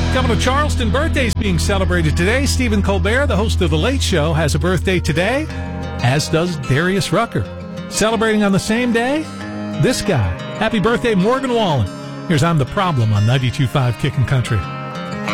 Coming to Charleston, birthdays being celebrated today. Stephen Colbert, the host of The Late Show, has a birthday today, as does Darius Rucker. Celebrating on the same day, this guy. Happy birthday, Morgan Wallen. Here's I'm the Problem on 92.5 Kickin' Country.